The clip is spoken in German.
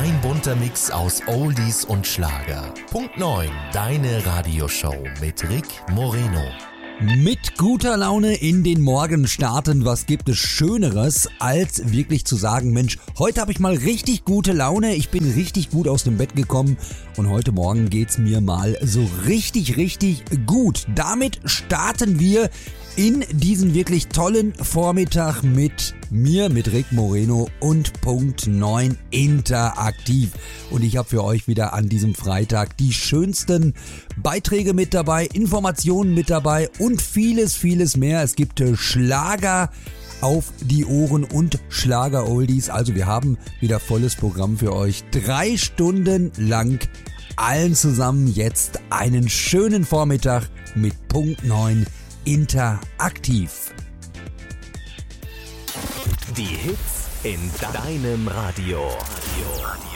Ein bunter Mix aus Oldies und Schlager. Punkt 9, deine Radioshow mit Rick Moreno. Mit guter Laune in den Morgen starten, was gibt es Schöneres, als wirklich zu sagen, Mensch, heute habe ich mal richtig gute Laune, ich bin richtig gut aus dem Bett gekommen und heute Morgen geht's mir mal so richtig gut. Damit starten wir in diesen wirklich tollen Vormittag mit mir, mit Rick Moreno und Punkt 9 interaktiv. Und ich habe für euch wieder an diesem Freitag die schönsten Beiträge mit dabei, Informationen mit dabei und vieles mehr. Es gibt Schlager auf die Ohren und Schlager-Oldies. Also wir haben wieder volles Programm für euch. 3 Stunden lang allen zusammen jetzt einen schönen Vormittag mit Punkt 9 interaktiv. Die Hits in deinem Radio.